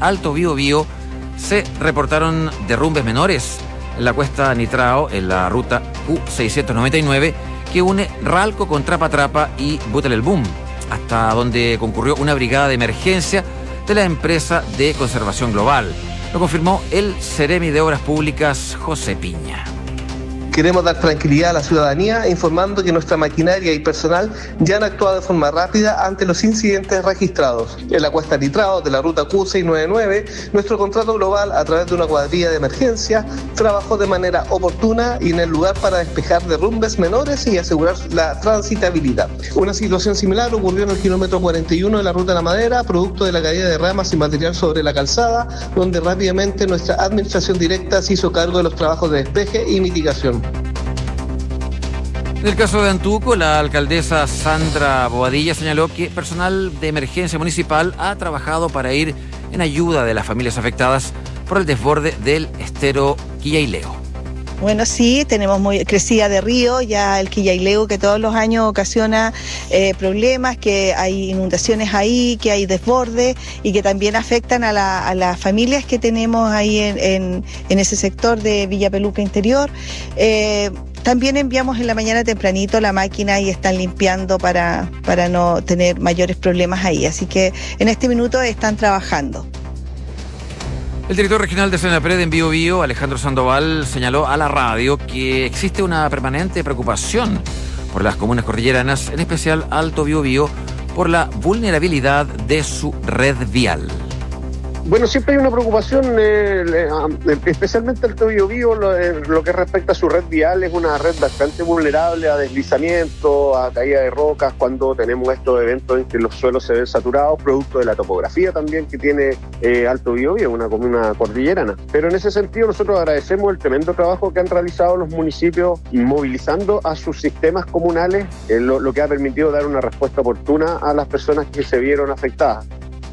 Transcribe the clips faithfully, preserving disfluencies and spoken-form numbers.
Alto Biobío se reportaron derrumbes menores en la cuesta Nitrao, en la ruta Q seiscientos noventa y nueve, que une Ralco con Trapa Trapa y Butelelbum, hasta donde concurrió una brigada de emergencia de la empresa de conservación global. Lo confirmó el Seremi de Obras Públicas, José Piña. Queremos dar tranquilidad a la ciudadanía informando que nuestra maquinaria y personal ya han actuado de forma rápida ante los incidentes registrados. En la cuesta Nitrao de la ruta Q seiscientos noventa y nueve, nuestro contrato global, a través de una cuadrilla de emergencia, trabajó de manera oportuna y en el lugar para despejar derrumbes menores y asegurar la transitabilidad. Una situación similar ocurrió en el kilómetro cuarenta y uno de la ruta La Madera, producto de la caída de ramas y material sobre la calzada, donde rápidamente nuestra administración directa se hizo cargo de los trabajos de despeje y mitigación. En el caso de Antuco, la alcaldesa Sandra Boadilla señaló que personal de emergencia municipal ha trabajado para ir en ayuda de las familias afectadas por el desborde del estero Quillaileo. Bueno, sí, tenemos muy crecida de río, ya el Quillaileo que todos los años ocasiona eh, problemas, que hay inundaciones ahí, que hay desborde y que también afectan a, la, a las familias que tenemos ahí en, en, en ese sector de Villa Peluca Interior. Eh, También enviamos en la mañana tempranito la máquina y están limpiando para, para no tener mayores problemas ahí. Así que en este minuto están trabajando. El director regional de Senapred en Biobío, Alejandro Sandoval, señaló a la radio que existe una permanente preocupación por las comunas cordilleranas, en especial Alto Biobío, por la vulnerabilidad de su red vial. Bueno, siempre hay una preocupación, eh, eh, especialmente el Alto Biobío, lo, eh, lo que respecta a su red vial. Es una red bastante vulnerable a deslizamiento, a caída de rocas, cuando tenemos estos eventos en que los suelos se ven saturados, producto de la topografía también que tiene eh, Alto Biobío, una comuna cordillerana. Pero en ese sentido nosotros agradecemos el tremendo trabajo que han realizado los municipios movilizando a sus sistemas comunales, eh, lo, lo que ha permitido dar una respuesta oportuna a las personas que se vieron afectadas.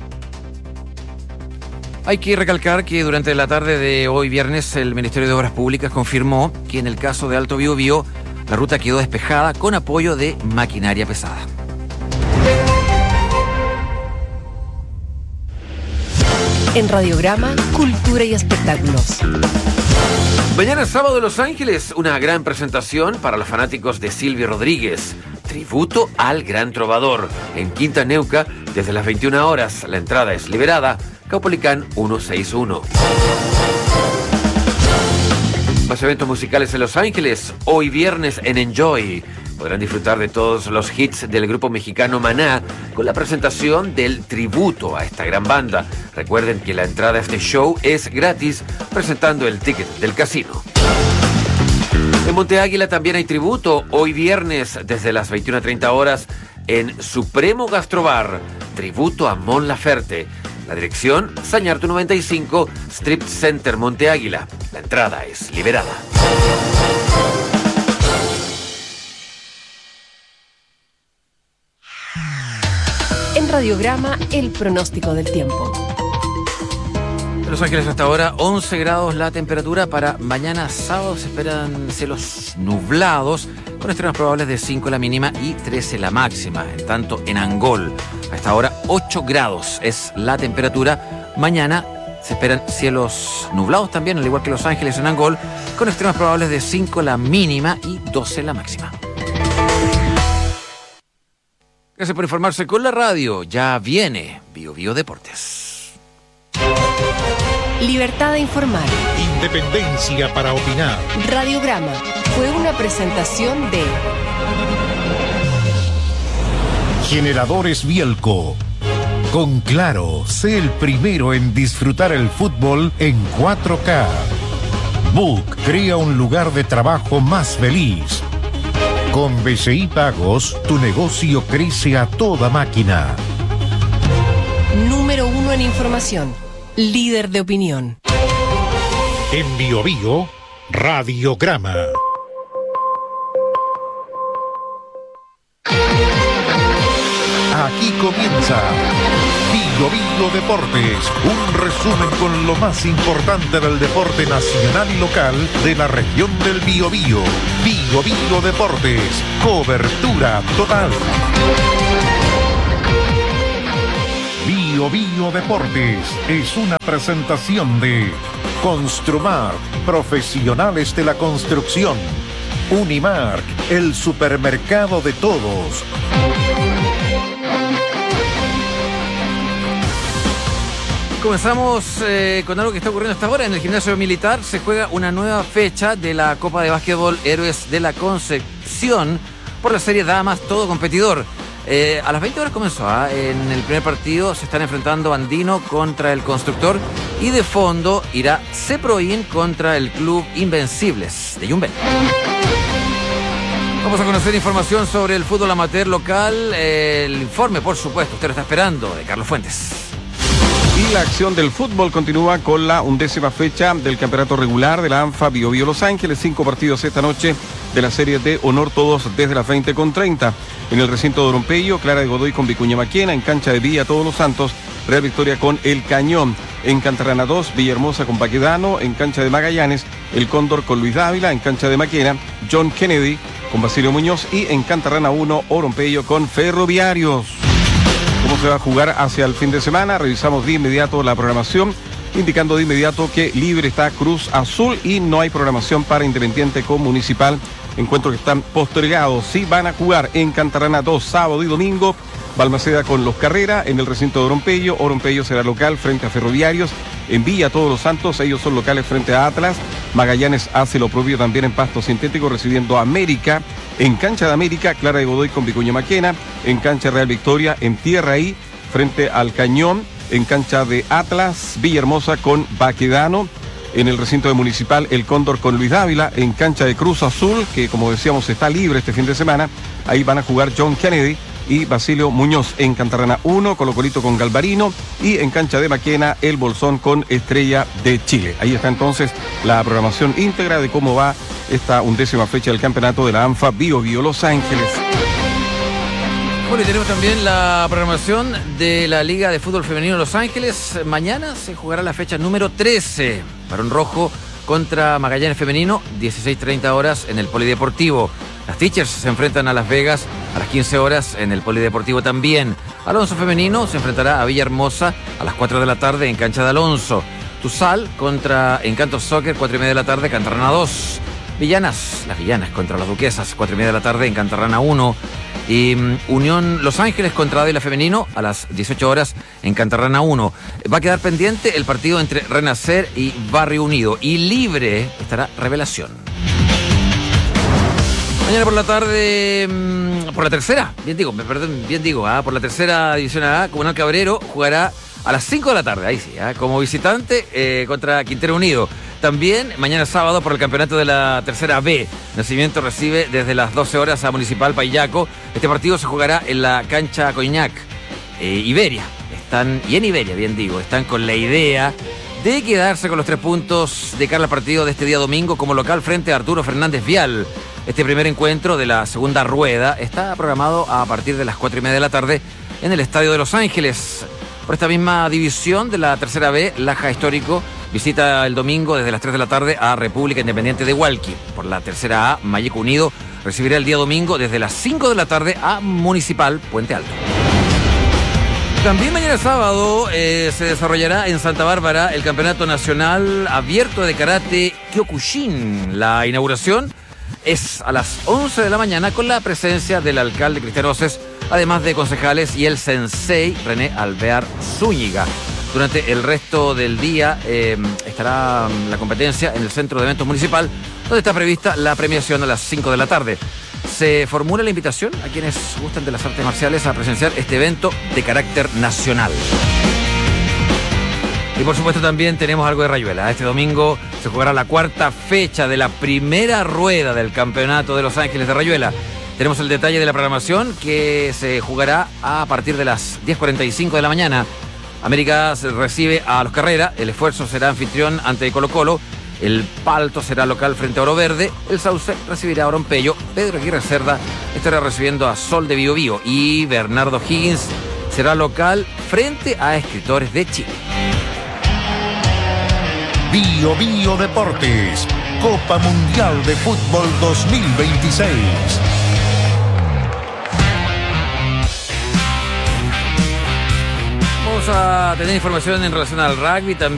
Hay que recalcar que durante la tarde de hoy viernes el Ministerio de Obras Públicas confirmó que en el caso de Alto Biobío la ruta quedó despejada con apoyo de maquinaria pesada. En Radiograma, Cultura y Espectáculos. Mañana sábado en Los Ángeles, una gran presentación para los fanáticos de Silvio Rodríguez. Tributo al gran trovador. En Quinta Neuca, desde las veintiuna horas, la entrada es liberada. Caupolicán ciento sesenta y uno. Más eventos musicales en Los Ángeles. Hoy viernes en Enjoy podrán disfrutar de todos los hits del grupo mexicano Maná con la presentación del tributo a esta gran banda. Recuerden que la entrada a este show es gratis, presentando el ticket del casino. En Monte Águila también hay tributo. Hoy viernes desde las veintiuna treinta horas en Supremo Gastrobar. Tributo a Mon Laferte. La dirección, Sañartu noventa y cinco, Strip Center, Monte Águila. La entrada es liberada. En Radiograma, el pronóstico del tiempo. En Los Ángeles hasta ahora once grados la temperatura. Para mañana sábado se esperan cielos nublados con extremos probables de cinco la mínima y trece la máxima. En tanto, en Angol hasta ahora ocho grados es la temperatura. Mañana se esperan cielos nublados también, al igual que Los Ángeles en Angol, con extremos probables de cinco la mínima y doce la máxima. Gracias por informarse con la radio. Ya viene Biobío Deportes. Libertad de informar. Independencia para opinar. Radiograma fue una presentación de Generadores Bielco. Con Claro, sé el primero en disfrutar el fútbol en cuatro K. Book crea un lugar de trabajo más feliz. Con B C I Pagos, tu negocio crece a toda máquina. Número uno en información. Líder de opinión. En Biobío, Radiograma. Aquí comienza Biobío Deportes, un resumen con lo más importante del deporte nacional y local de la región del Biobío. Biobío Deportes, cobertura total. Bio Bio Deportes es una presentación de Construmark, profesionales de la construcción. Unimark, el supermercado de todos. Comenzamos eh, con algo que está ocurriendo hasta ahora. En el gimnasio militar se juega una nueva fecha de la Copa de Básquetbol Héroes de la Concepción por la serie Damas Todo Competidor. Eh, a las veinte horas comenzó. ¿eh? En el primer partido se están enfrentando Andino contra el Constructor y de fondo irá Ceproin contra el Club Invencibles de Yumbel. Vamos a conocer información sobre el fútbol amateur local. Eh, el informe, por supuesto, usted lo está esperando, de Carlos Fuentes. Y la acción del fútbol continúa con la undécima fecha del campeonato regular de la ANFA Bio Bio Los Ángeles. Cinco partidos esta noche de la serie de honor, todos desde las veinte con treinta. En el recinto de Orompeyo, Clara de Godoy con Vicuña Maquena. En cancha de Villa Todos los Santos, Real Victoria con El Cañón. En Cantarrana dos, Villahermosa con Baquedano. En cancha de Magallanes, El Cóndor con Luis Dávila. En cancha de Maquena, John Kennedy con Basilio Muñoz. Y en Cantarrana uno, Orompeyo con Ferroviarios. ¿Cómo se va a jugar hacia el fin de semana? Revisamos de inmediato la programación, indicando de inmediato que libre está Cruz Azul y no hay programación para Independiente con Municipal. Encuentros que están postergados. Sí van a jugar en Cantarrana dos, sábado y domingo. Balmaceda con Los Carrera en el recinto de Orompeyo. Orompeyo será local frente a Ferroviarios. En Villa Todos los Santos, ellos son locales frente a Atlas. Magallanes hace lo propio también en pasto sintético, recibiendo a América. En cancha de América, Clara de Godoy con Vicuña Maquena. En cancha Real Victoria, en Tierra ahí, frente al Cañón. En cancha de Atlas, Villahermosa con Baquedano. En el recinto de Municipal, El Cóndor con Luis Dávila. En cancha de Cruz Azul, que como decíamos está libre este fin de semana, ahí van a jugar John Kennedy y Basilio Muñoz. En Cantarrana uno, Colo Colito con Galvarino. Y en cancha de Maquena, El Bolsón con Estrella de Chile. Ahí está entonces la programación íntegra de cómo va esta undécima fecha del campeonato de la ANFA Bio Bio Los Ángeles. Bueno, y tenemos también la programación de la Liga de Fútbol Femenino Los Ángeles. Mañana se jugará la fecha número trece. Barón Rojo contra Magallanes Femenino, dieciséis treinta horas en el Polideportivo. Las Teachers se enfrentan a Las Vegas a las quince horas en el Polideportivo también. Alonso Femenino se enfrentará a Villahermosa a las cuatro de la tarde en cancha de Alonso. Tuzal contra Encanto Soccer, cuatro y media de la tarde, Cantarrana dos. Villanas, las Villanas contra las Duquesas, cuatro y media de la tarde en Cantarrana uno. Y um, Unión Los Ángeles contra Ávila Femenino a las dieciocho horas en Cantarrana uno. Va a quedar pendiente el partido entre Renacer y Barrio Unido. Y libre estará Revelación. Mañana por la tarde, mmm, por la tercera, bien digo, perdón, bien digo, ¿ah? por la tercera división A, Comunal Cabrero jugará a las cinco de la tarde, ahí sí, ¿ah? como visitante eh, contra Quintero Unido. También mañana sábado por el campeonato de la tercera B. Nacimiento recibe desde las doce horas a Municipal Payaco. Este partido se jugará en la cancha Coñac. Eh, Iberia, están, y en Iberia, bien digo, están con la idea de quedarse con los tres puntos de cara al partido de este día domingo como local frente a Arturo Fernández Vial. Este primer encuentro de la segunda rueda está programado a partir de las cuatro y media de la tarde en el Estadio de Los Ángeles. Por esta misma división de la tercera B, Laja Histórico visita el domingo desde las tres de la tarde a República Independiente de Hualqui. Por la tercera A, Mayeco Unido recibirá el día domingo desde las cinco de la tarde a Municipal Puente Alto. También mañana sábado eh, se desarrollará en Santa Bárbara el Campeonato Nacional Abierto de Karate Kyokushin. La inauguración es a las once de la mañana con la presencia del alcalde Cristian Oces, además de concejales y el sensei René Alvear Zúñiga. Durante el resto del día eh, estará la competencia en el Centro de Eventos Municipal, donde está prevista la premiación a las cinco de la tarde. Se formula la invitación a quienes gustan de las artes marciales a presenciar este evento de carácter nacional. Y por supuesto también tenemos algo de Rayuela. Este domingo se jugará la cuarta fecha de la primera rueda del Campeonato de Los Ángeles de Rayuela. Tenemos el detalle de la programación que se jugará a partir de las diez cuarenta y cinco de la mañana. América recibe a Los Carrera, el Esfuerzo será anfitrión ante Colo Colo, el Palto será local frente a Oro Verde, el Sauce recibirá a Orompeyo, Pedro Aguirre Cerda estará recibiendo a Sol de Bio Bio y Bernardo Higgins será local frente a Escritores de Chile. Bio Bio Deportes, Copa Mundial de Fútbol dos mil veintiséis. a tener información en relación al rugby también.